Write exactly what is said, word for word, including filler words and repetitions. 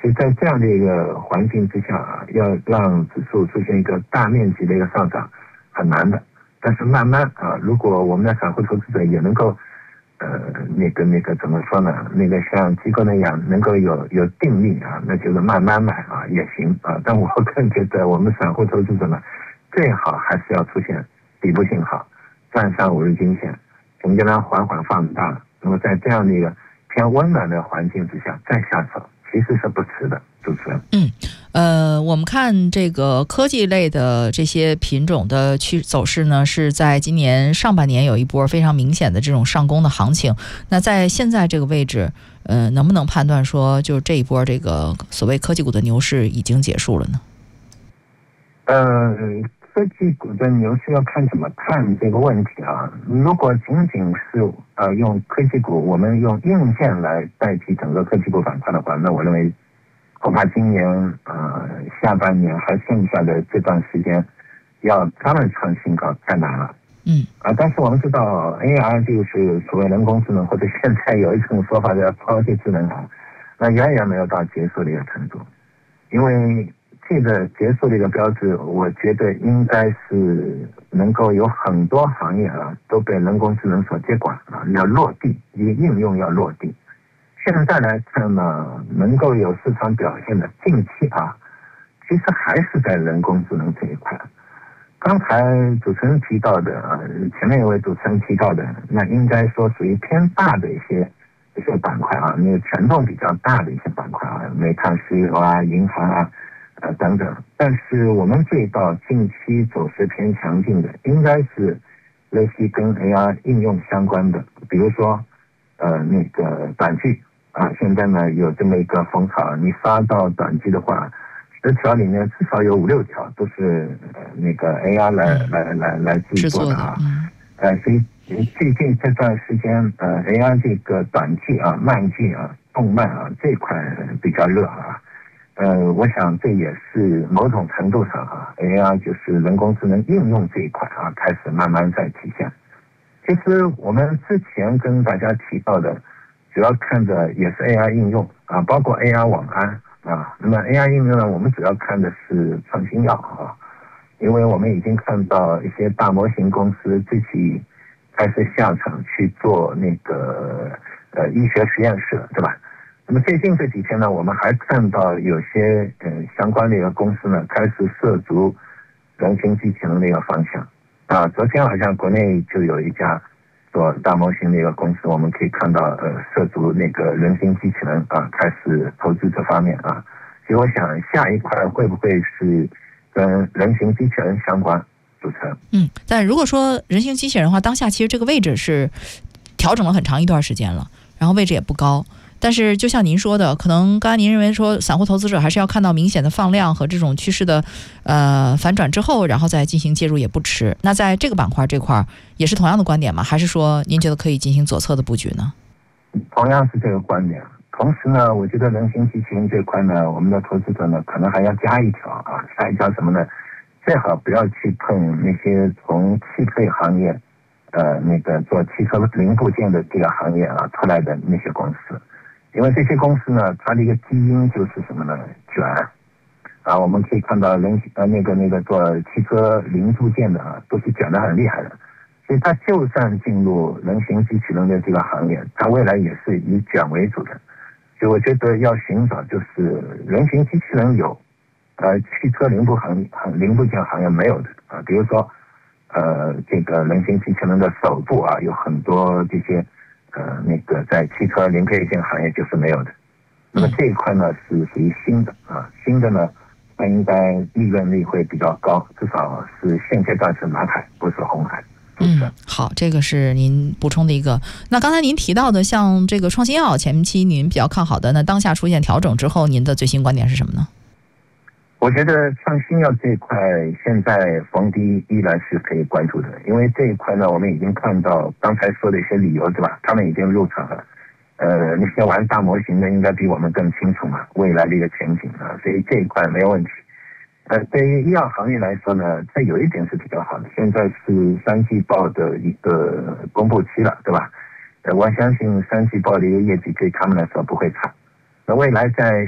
所以在这样的一个环境之下啊，要让指数出现一个大面积的一个上涨很难的。但是慢慢啊，如果我们的散户投资者也能够呃那个那个怎么说呢？那个像机构那样能够有有定力啊，那就是慢慢买啊也行啊。但我更觉得我们散户投资者呢，最好还是要出现底部信号，站上五日均线，从这边缓缓放大。那么在这样的一个偏温暖的环境之下再下手，其实是不迟的。主持人， 嗯，呃，我们看这个科技类的这些品种的趋走势呢，是在今年上半年有一波非常明显的这种上攻的行情。那在现在这个位置，呃，能不能判断说，就这一波这个所谓科技股的牛市已经结束了呢？ 呃，科技股的牛市要看怎么看这个问题啊。如果仅仅是呃用科技股，我们用硬件来代替整个科技股板块的话，那我认为恐怕今年呃下半年还剩下的这段时间，要他们创新高太难了。 嗯啊，但是我们知道 A R 就是所谓人工智能，或者现在有一种说法叫超级智能啊，那远远没有到结束的一个程度，因为这个结束的一个标志，我觉得应该是能够有很多行业啊都被人工智能所接管啊，要落地，一个应用要落地。现在来看呢，能够有市场表现的近期啊，其实还是在人工智能这一块。刚才主持人提到的啊，前面一位主持人提到的，那应该说属于偏大的一些一些板块啊，那个权重比较大的一些板块啊，煤炭、石油啊、银行啊，呃等等。但是我们注意到近期走势偏强劲的，应该是类似跟 A R 应用相关的，比如说呃那个短剧啊，现在呢有这么一个风潮，你刷到短剧的话，十条里面至少有五六条都是呃那个 A R 来、嗯、来来来制作的啊。 嗯、 呃，所以最近这段时间呃 A R 这个短剧啊、漫剧啊、动漫啊这块比较热啊。呃，我想这也是某种程度上啊 ，A R 就是人工智能应用这一块啊，开始慢慢在体现。其实我们之前跟大家提到的，主要看的也是 A R 应用啊，包括 A R 网安啊。那么 A R 应用呢，我们主要看的是创新药啊，因为我们已经看到一些大模型公司自己开始下场去做那个呃医学实验室，对吧？那么最近这几天呢，我们还看到有些呃相关的一个公司呢，开始涉足人形机器人的一个方向啊。昨天好像国内就有一家做大模型的一个公司，我们可以看到呃涉足那个人形机器人啊，开始投资这方面啊。所以我想下一块会不会是跟人形机器人相关？主持人， 嗯，但如果说人形机器人的话，当下其实这个位置是调整了很长一段时间了，然后位置也不高。但是就像您说的，可能刚才您认为说散户投资者还是要看到明显的放量和这种趋势的呃反转之后，然后再进行介入也不迟。那在这个板块这块也是同样的观点吗？还是说您觉得可以进行左侧的布局呢？ 同样是这个观点。同时呢，我觉得人形机器人这块呢，我们的投资者呢可能还要加一条啊，加一条什么呢？最好不要去碰那些从汽配行业呃那个做汽车零部件的这个行业啊出来的那些公司。因为这些公司呢，它的一个基因就是什么呢？卷啊，我们可以看到人呃那个那个做汽车零部件的啊，都是卷得很厉害的。所以它就算进入人形机器人的这个行业，它未来也是以卷为主的。所以我觉得要寻找就是人形机器人有，呃，汽车零部行零部件行业没有的啊。比如说，呃，这个人形机器人的手部啊，有很多这些。呃，那个在汽车零配件行业就是没有的。那么这一块呢是属于新的啊，新的呢，它应该利润率会比较高，至少是现阶段是蓝海，不是红海。 嗯，好，这个是您补充的一个。那刚才您提到的，像这个创新药前期您比较看好的，那当下出现调整之后，您的最新观点是什么呢？ 我觉得创新药这一块现在逢低依然是可以关注的，因为这一块呢，我们已经看到刚才说的一些理由，对吧？他们已经入场了。呃，那些玩大模型的应该比我们更清楚嘛，未来的一个前景啊，所以这一块没有问题。呃，对于医药行业来说呢，这有一点是比较好的，现在是三季报的一个公布期了，对吧？呃，我相信三季报的一个业绩对他们来说不会差。那未来在